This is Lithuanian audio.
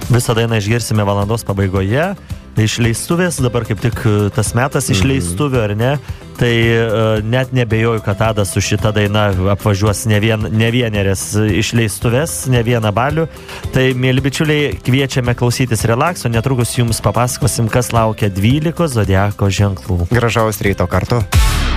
Visą dainą išgirsime valandos pabaigoje. Išleistuvės, dabar kaip tik tas metas išleistuvių, ar ne? Tai net nebejoju, kad Tadas su šita daina apvažiuos ne vienerias išleistuvės, ne vieną balių. Tai, mėly bičiuliai, kviečiame klausytis relakso, netrukus jums papasakosim, kas laukia 12 zodiako ženklų. Gražaus ryto kartu.